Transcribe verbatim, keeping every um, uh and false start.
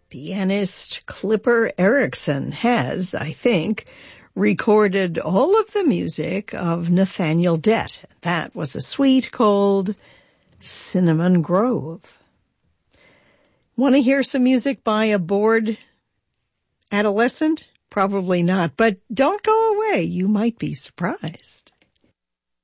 Pianist Clipper Erickson has, I think, recorded all of the music of Nathaniel Dett. That was a suite called Cinnamon Grove. Want to hear some music by a bored adolescent? Probably not, but don't go away. You might be surprised.